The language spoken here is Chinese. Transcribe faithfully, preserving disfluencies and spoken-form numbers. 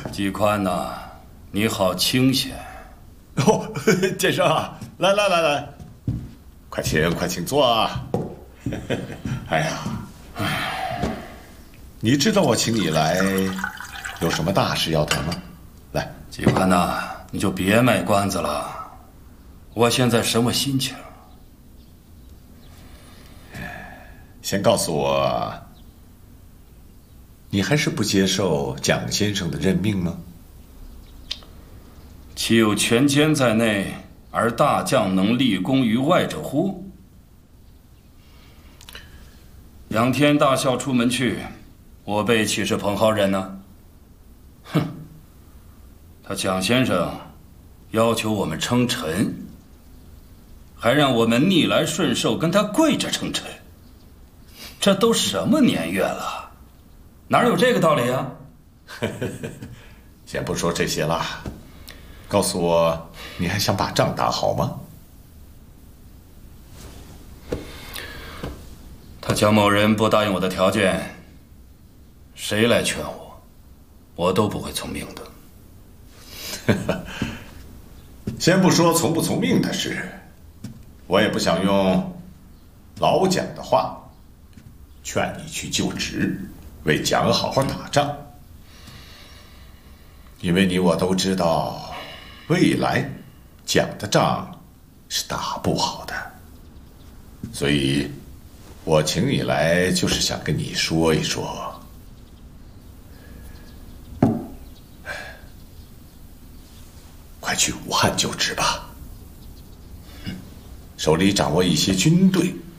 季宽呐，你好清闲。 哦，剑生啊，来来来来，快请快请坐啊！哎呀，你知道我请你来有什么大事要谈吗？来， 季宽呐，你就别卖关子了。我现在什么心情？ 先告诉我，你还是不接受蒋先生的任命吗？ 岂有权奸在内，而大将能立功于外者乎？仰天大笑出门去，我辈岂是蓬蒿人呢？哼！他蒋先生要求我们称臣，还让我们逆来顺受跟他跪着称臣，这都什么年月了，哪有这个道理啊？ 先不说这些了，告诉我，你还想把仗打好吗？ 他蒋某人不答应我的条件，谁来劝我，我都不会从命的。 先不说从不从命的事，我也不想用老蒋的话劝你去就职，为蒋好好打仗。因为你我都知道，未来蒋的仗是打不好的，所以我请你来就是想跟你说一说，快去武汉就职吧，手里掌握一些军队，